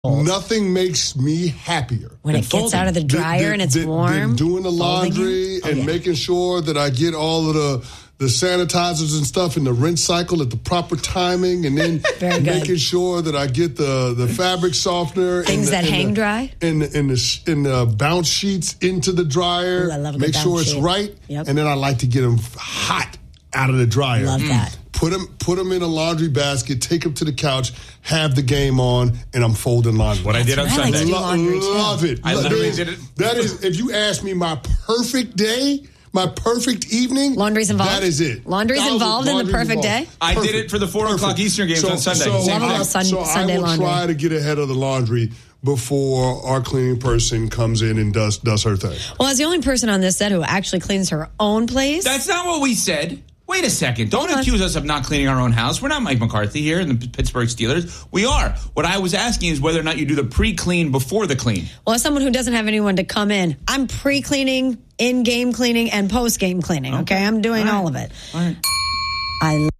Nothing makes me happier when it gets out of the dryer and it's warm. Than doing the laundry and making sure that I get all of the sanitizers and stuff in the rinse cycle at the proper timing, and then making sure that I get the fabric softener, things that hang dry, and the bounce sheets into the dryer. Ooh, I love a make good sure bounce it's sheet. right, Yep. and then I like to get them hot out of the dryer. Love that. Put them in a laundry basket, take them to the couch, have the game on, and I'm folding laundry. What I did on Sunday. Like to do laundry too. Love it. I literally did it. That is, if you ask me my perfect day, my perfect evening, laundry's involved. That is it. Laundry's involved in the perfect day. I did it for the 4 o'clock Eastern games on Sunday. Love a little Sunday I will laundry. try to get ahead of the laundry before our cleaning person comes in and does her thing. Well, as the only person on this set who actually cleans her own place. That's not what we said. Wait a second. Don't accuse us of not cleaning our own house. We're not Mike McCarthy here in the Pittsburgh Steelers. We are. What I was asking is whether or not you do the pre-clean before the clean. Well, as someone who doesn't have anyone to come in, I'm pre-cleaning, in-game cleaning, and post-game cleaning. Okay? I'm doing all of it. All right. I